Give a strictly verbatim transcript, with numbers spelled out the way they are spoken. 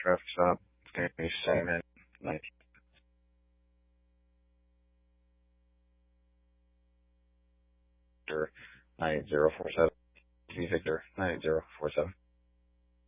traffic stop. It's going to be seven nine Victor nine eight zero four seven. Victor nine eight zero four seven.